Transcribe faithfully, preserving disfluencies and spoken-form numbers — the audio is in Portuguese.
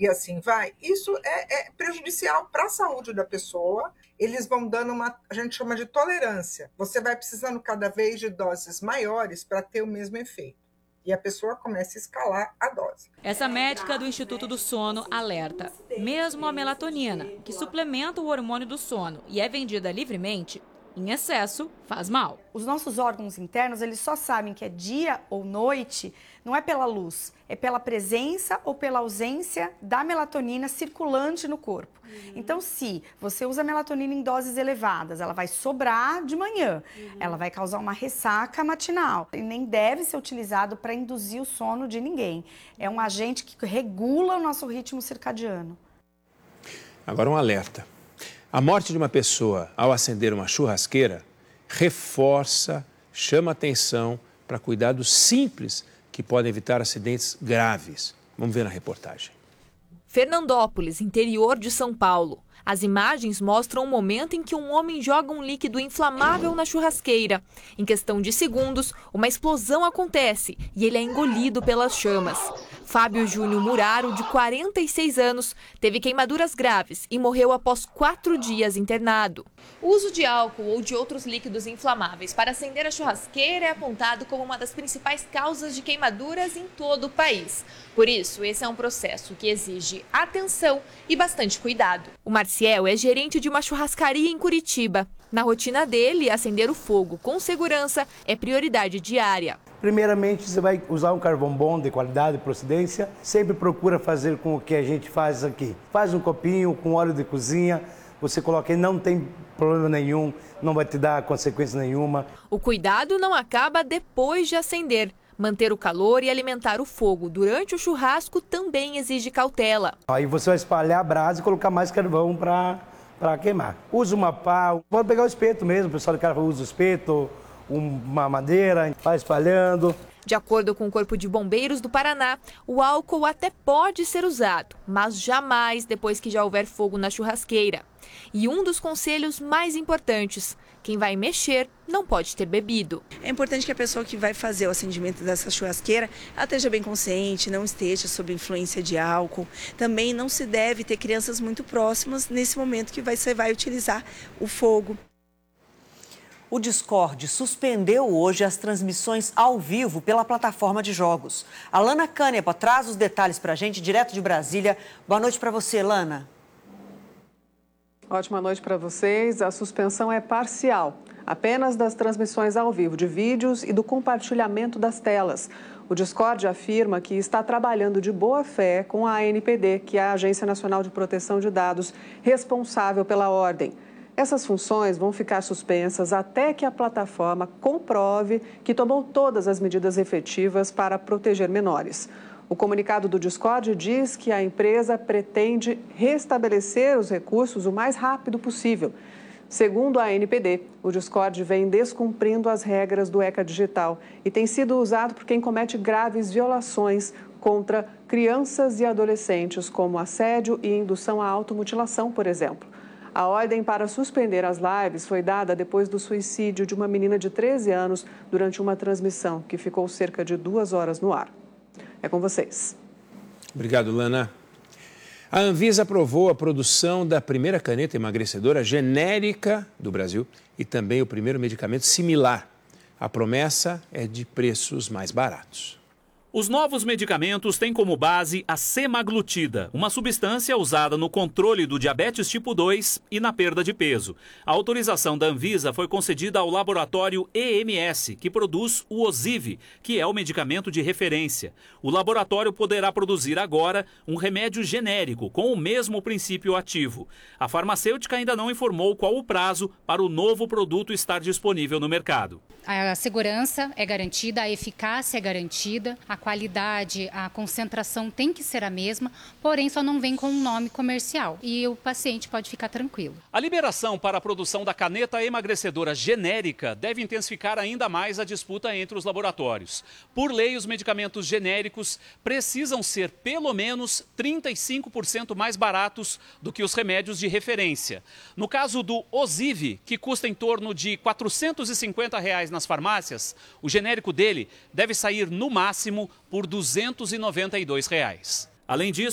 e assim vai, isso é, é prejudicial para a saúde da pessoa. Eles vão dando uma, a gente chama de tolerância. Você vai precisando cada vez de doses maiores para ter o mesmo efeito. E a pessoa começa a escalar a dose. Essa médica do Instituto do Sono alerta. Mesmo a melatonina, que suplementa o hormônio do sono e é vendida livremente, em excesso faz mal. Os nossos órgãos internos, eles só sabem que é dia ou noite, não é pela luz, é pela presença ou pela ausência da melatonina circulante no corpo. Uhum. Então, se você usa melatonina em doses elevadas, ela vai sobrar de manhã, uhum. ela vai causar uma ressaca matinal. E nem deve ser utilizado para induzir o sono de ninguém. É um agente que regula o nosso ritmo circadiano. Agora um alerta. A morte de uma pessoa ao acender uma churrasqueira reforça, chama atenção para cuidados simples que podem evitar acidentes graves. Vamos ver na reportagem. Fernandópolis, interior de São Paulo. As imagens mostram o momento em que um homem joga um líquido inflamável na churrasqueira. Em questão de segundos, uma explosão acontece e ele é engolido pelas chamas. Fábio Júnior Muraro, de quarenta e seis anos, teve queimaduras graves e morreu após quatro dias internado. O uso de álcool ou de outros líquidos inflamáveis para acender a churrasqueira é apontado como uma das principais causas de queimaduras em todo o país. Por isso, esse é um processo que exige atenção e bastante cuidado. O Marciel é gerente de uma churrascaria em Curitiba. Na rotina dele, acender o fogo com segurança é prioridade diária. Primeiramente, você vai usar um carvão bom, de qualidade e procedência. Sempre procura fazer com o que a gente faz aqui. Faz um copinho com óleo de cozinha, você coloca aí, não tem problema nenhum, não vai te dar consequência nenhuma. O cuidado não acaba depois de acender. Manter o calor e alimentar o fogo durante o churrasco também exige cautela. Aí você vai espalhar a brasa e colocar mais carvão para para queimar. Usa uma pá, pode pegar o espeto mesmo, o pessoal de casa usa o espeto, uma madeira, vai espalhando. De acordo com o Corpo de Bombeiros do Paraná, o álcool até pode ser usado, mas jamais depois que já houver fogo na churrasqueira. E um dos conselhos mais importantes: quem vai mexer não pode ter bebido. É importante que a pessoa que vai fazer o acendimento dessa churrasqueira ela esteja bem consciente, não esteja sob influência de álcool. Também não se deve ter crianças muito próximas nesse momento que você vai utilizar o fogo. O Discord suspendeu hoje as transmissões ao vivo pela plataforma de jogos. A Lana Canepa traz os detalhes para a gente, direto de Brasília. Boa noite para você, Lana. Ótima noite para vocês. A suspensão é parcial, apenas das transmissões ao vivo de vídeos e do compartilhamento das telas. O Discord afirma que está trabalhando de boa fé com a A N P D, que é a Agência Nacional de Proteção de Dados, responsável pela ordem. Essas funções vão ficar suspensas até que a plataforma comprove que tomou todas as medidas efetivas para proteger menores. O comunicado do Discord diz que a empresa pretende restabelecer os recursos o mais rápido possível. Segundo a A N P D, o Discord vem descumprindo as regras do ECA Digital e tem sido usado por quem comete graves violações contra crianças e adolescentes, como assédio e indução à automutilação, por exemplo. A ordem para suspender as lives foi dada depois do suicídio de uma menina de treze anos durante uma transmissão que ficou cerca de duas horas no ar. É com vocês. Obrigado, Lana. A Anvisa aprovou a produção da primeira caneta emagrecedora genérica do Brasil e também o primeiro medicamento similar. A promessa é de preços mais baratos. Os novos medicamentos têm como base a semaglutida, uma substância usada no controle do diabetes tipo dois e na perda de peso. A autorização da Anvisa foi concedida ao laboratório E M S, que produz o Ozivy, que é o medicamento de referência. O laboratório poderá produzir agora um remédio genérico com o mesmo princípio ativo. A farmacêutica ainda não informou qual o prazo para o novo produto estar disponível no mercado. A segurança é garantida, a eficácia é garantida, a qualidade, a concentração tem que ser a mesma, porém só não vem com um nome comercial e o paciente pode ficar tranquilo. A liberação para a produção da caneta emagrecedora genérica deve intensificar ainda mais a disputa entre os laboratórios. Por lei, os medicamentos genéricos precisam ser pelo menos trinta e cinco por cento mais baratos do que os remédios de referência. No caso do Ozivy, que custa em torno de quatrocentos e cinquenta reais nas farmácias, o genérico dele deve sair no máximo por duzentos e noventa e dois reais. Além disso,